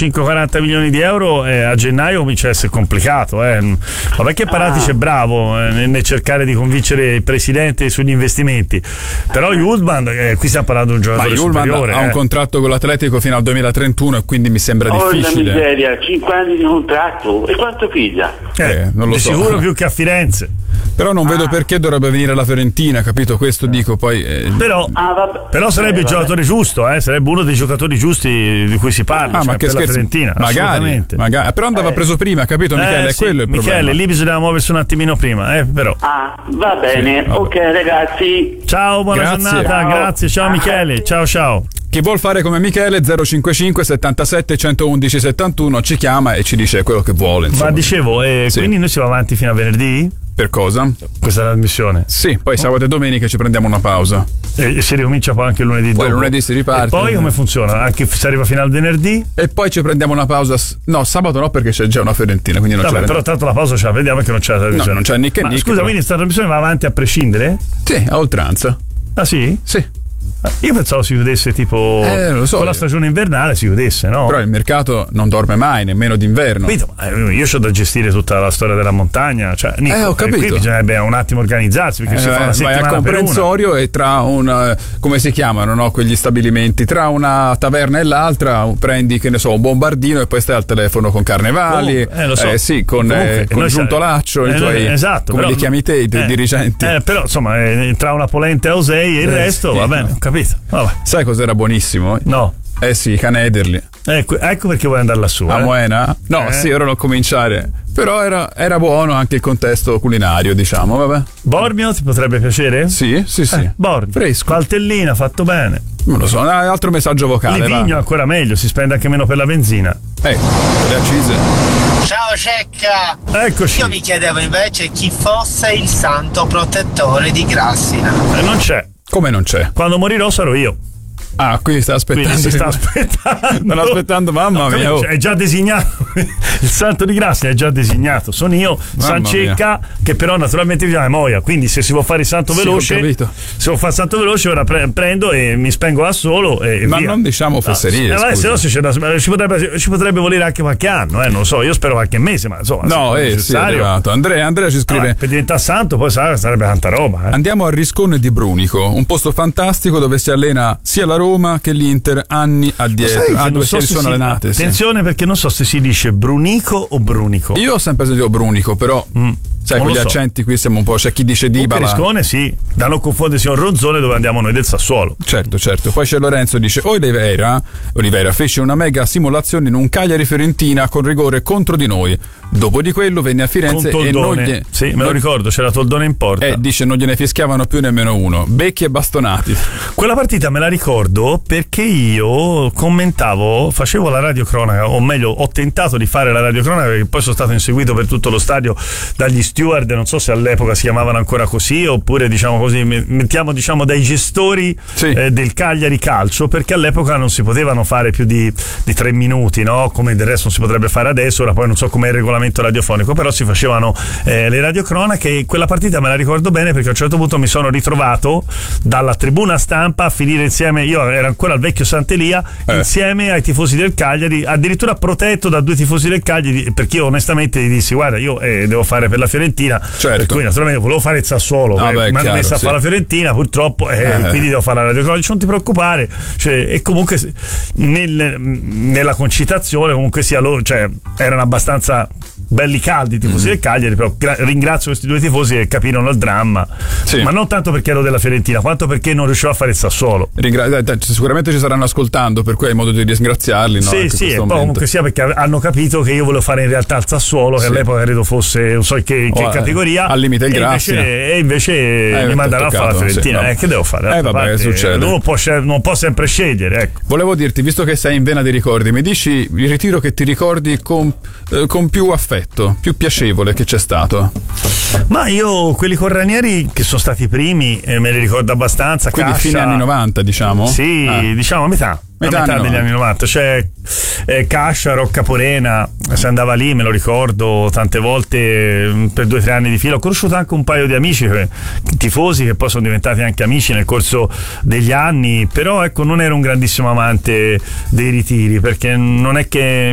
35-40 milioni di euro a gennaio comincia a essere complicato. Vabbè che Paratici è bravo nel cercare di convincere il presidente sugli investimenti, però Yulman, qui stiamo parlando di un giocatore superiore. Ha un contratto con l'Atletico fino al 2031 e quindi mi sembra difficile. Miseria, 5 anni di contratto, e quanto piglia? Non lo so. Sicuro più che a Firenze. Però non vedo perché dovrebbe venire la Fiorentina, capito? Questo dico poi. Però sarebbe il giocatore giusto, sarebbe uno dei giocatori giusti di cui si parla. Ma che per la Fiorentina, magari. Però andava preso prima, capito Michele? È quello il problema. Michele, lì bisognava muoversi un attimino prima, però. Va bene, ok ragazzi. Ciao, buona giornata, ciao. Grazie, ciao Michele, ciao. Chi vuol fare come Michele 055 77 111 71 ci chiama e ci dice quello che vuole, insomma. Ma dicevo, quindi noi siamo avanti fino a venerdì? Per cosa? Questa è la trasmissione. Sì, poi sabato e domenica ci prendiamo una pausa. E si ricomincia poi anche lunedì dopo. Poi lunedì si riparte. E poi come funziona? Anche si arriva fino al venerdì? E poi ci prendiamo una pausa. No, sabato no, perché c'è già una Fiorentina, quindi non c'è. Però tanto la pausa ce la prendiamo, perché non c'è la trasmissione. No, non c'è nick e nick. Scusa, quindi questa trasmissione va avanti a prescindere? Sì, a oltranza. Ah sì? Sì. Io pensavo si chiudesse tipo lo so, con la stagione invernale si chiudesse, no? Però il mercato non dorme mai, nemmeno d'inverno. Io ho da gestire tutta la storia della montagna, cioè Nico, ho capito. Qui bisognerebbe un attimo organizzarsi, perché si fa una settimana vai a comprensorio e tra un come si chiamano, no? Quegli stabilimenti, tra una taverna e l'altra prendi, che ne so, un bombardino e poi stai al telefono con Carnevali, lo so. sì, con Giuntolaccio, esatto, come li chiami te, i dirigenti. Però insomma, tra una polenta e Osei e il resto va bene, capito? Vabbè. Sai cos'era buonissimo? No. Sì, Canederli. Ecco perché vuoi andare lassù. A Moena? No, sì, ora non cominciare. Però era buono anche il contesto culinario, diciamo, vabbè. Bormio ti potrebbe piacere? Sì. Bormio. Fresco. Faltellina, fatto bene. Non lo so, altro messaggio vocale. Livigno ancora meglio, si spende anche meno per la benzina. Le accise. Ciao Cecca. Eccoci. Io mi chiedevo invece chi fosse il santo protettore di Grassina. Non c'è. Come non c'è? Quando morirò sarò io. Quindi sta aspettando. Quindi si sta aspettando. Non aspettando, mamma mia. È già designato. Il santo di Grassina è già designato. Sono io, San Cecca, che però naturalmente vive a Moia. Quindi se si vuol fare il santo veloce, se vuol fare il santo veloce, ora prendo e mi spengo da solo. Ma via. Non diciamo fesserie. Se no ci potrebbe volere anche qualche anno, non lo so. Io spero qualche mese, ma insomma. No, sì, è arrivato. Andrea ci scrive. Per diventare santo, poi sarebbe tanta roba. Andiamo a Riscone di Brunico, un posto fantastico dove si allena sia la Roma che l'Inter anni addietro. Dove si sono allenate. Attenzione, perché non so se si dice Brunico o Brunico. Io ho sempre sentito Brunico, però sai, con gli accenti qui siamo un po'. C'è chi dice Dybala. Riscone, sì, da non confondersi con Ronzone, dove andiamo noi del Sassuolo. Certo. Poi c'è Lorenzo, dice Oliveira fece una mega simulazione in un Cagliari Fiorentina con rigore contro di noi. Dopo di quello venne a Firenze con Toldone. Sì, me lo ricordo, c'era Toldone in porta. Dice non gliene fischiavano più nemmeno uno. Becchi e bastonati. Quella partita me la ricordo perché io facevo la radiocronaca, o meglio ho tentato di fare la radiocronaca, perché poi sono stato inseguito per tutto lo stadio dagli steward, non so se all'epoca si chiamavano ancora così, oppure diciamo così, mettiamo dai gestori del Cagliari Calcio, perché all'epoca non si potevano fare più di 3 minuti, no? Come del resto non si potrebbe fare adesso. Ora poi non so com'è il regolamento radiofonico, però si facevano le radiocronache. Quella partita me la ricordo bene perché a un certo punto mi sono ritrovato dalla tribuna stampa a finire insieme, io ero ancora al vecchio Sant'Elia, insieme ai tifosi del Cagliari, addirittura protetto da 2 tifosi del Cagliari, perché io onestamente gli dissi guarda, io devo fare per la Fiorentina, per cui naturalmente volevo fare il Sassuolo, mi hanno messo a fare la Fiorentina purtroppo, quindi devo fare la radiocronaca. Non ti preoccupare, e comunque nella concitazione comunque sia loro, erano abbastanza belli caldi i tifosi del Cagliari, però ringrazio questi 2 tifosi che capirono il dramma, ma non tanto perché ero della Fiorentina quanto perché non riuscivo a fare il Sassuolo. Sicuramente ci saranno ascoltando, per cui hai modo di ringraziarli, no? Sì, e poi comunque sia perché hanno capito che io volevo fare in realtà il Sassuolo, che all'epoca credo fosse non so che categoria, al limite il Grassina, e invece mi mandarono a fare la Fiorentina. Che devo fare? Vabbè, succede. Non può sempre scegliere, ecco. Volevo dirti, visto che sei in vena di ricordi, mi dici il ritiro che ti ricordi con più affetto, più piacevole che c'è stato? Ma io quelli con Ranieri, che sono stati i primi, me li ricordo abbastanza. Quindi Cascia, fine anni 90, diciamo? Sì, diciamo a metà degli anni 90. C'è Cascia, Rocca Porena, si andava lì, me lo ricordo tante volte per 2 o 3 anni di fila. Ho conosciuto anche un paio di amici, tifosi, che poi sono diventati anche amici nel corso degli anni, però ecco, non ero un grandissimo amante dei ritiri, perché non è che